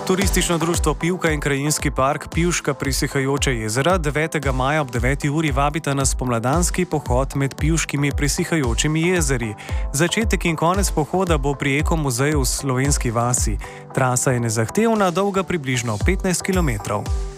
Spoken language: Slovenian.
Turistično društvo Pivka in krajinski park Pivška prisihajoča jezera 9. maja ob 9. uri vabita na spomladanski pohod med pivškimi prisihajočimi jezeri. Začetek in konec pohoda bo pri Ekomuzeju v Slovenski vasi. Trasa je nezahtevna, dolga približno 15 km.